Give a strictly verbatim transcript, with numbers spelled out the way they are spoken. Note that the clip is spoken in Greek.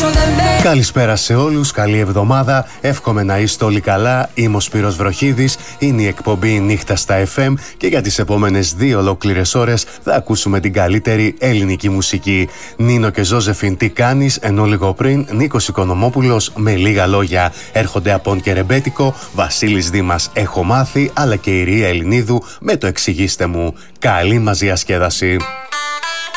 Καλησπέρα σε όλους, καλή εβδομάδα, εύχομαι να είστε όλοι καλά. Είμαι ο Σπύρος Βροχίδης, είναι η εκπομπή Νύχτα στα εφ εμ και για τις επόμενες δύο ολόκληρες ώρες θα ακούσουμε την καλύτερη ελληνική μουσική. Νίνο και Ζώζεφιν, τι κάνεις, ενώ λίγο πριν Νίκος Οικονομόπουλος με λίγα λόγια. Έρχονται Απόν και Ρεμπέτικο, Βασίλης Δήμας Έχω μάθει, αλλά και η Ρία Ελληνίδου με το Εξηγήστε μου. Καλή μας διασκέδαση.